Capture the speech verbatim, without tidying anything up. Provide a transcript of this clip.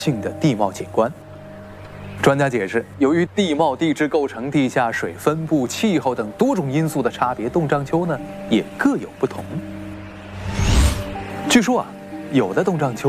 性的地貌景观。专家解释，由于地貌、地质构成、地下水分布、气候等多种因素的差别，洞障丘呢也各有不同。据说啊，有的洞障丘